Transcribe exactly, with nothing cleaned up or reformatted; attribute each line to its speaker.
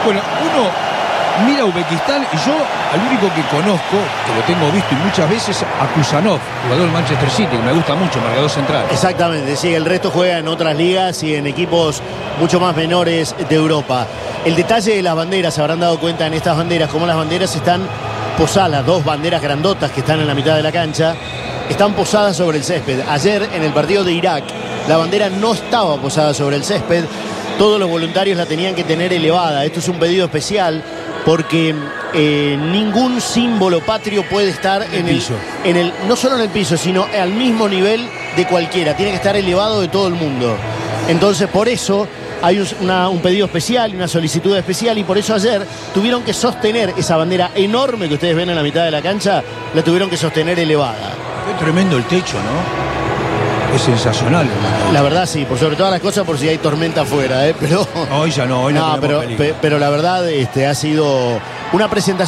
Speaker 1: Bueno, uno mira a Uzbekistán y yo al único que conozco, que lo tengo visto y muchas veces, a Kusanov, jugador del Manchester City, que me gusta mucho, marcador central.
Speaker 2: Exactamente, sí, el resto juega en otras ligas y en equipos mucho más menores de Europa. El detalle de las banderas, se habrán dado cuenta en estas banderas, como las banderas están posadas, dos banderas grandotas que están en la mitad de la cancha, están posadas sobre el césped. Ayer en el partido de Irak, la bandera no estaba posada sobre el césped, todos los voluntarios la tenían que tener elevada. Esto es un pedido especial porque eh, ningún símbolo patrio puede estar en el,
Speaker 1: piso.
Speaker 2: en el, no solo en el piso, sino al mismo nivel de cualquiera. Tiene que estar elevado de todo el mundo. Entonces, por eso hay un, una, un pedido especial y una solicitud especial, y por eso ayer tuvieron que sostener esa bandera enorme que ustedes ven en la mitad de la cancha, la tuvieron que sostener elevada.
Speaker 1: Qué tremendo el techo, ¿no? Es sensacional.
Speaker 2: La verdad sí, por sobre todas las cosas, por si hay tormenta afuera, ¿eh? Pero
Speaker 1: Hoy ya no, hoy no,
Speaker 2: no,
Speaker 1: tenemos
Speaker 2: pero,
Speaker 1: peligro.
Speaker 2: pe, pero la verdad este, ha sido una presentación